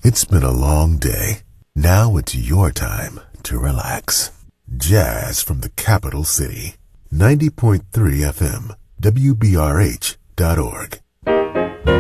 It's been a long day. Now it's your time to relax. Jazz from the capital city. 90.3 FM, WBRH.org.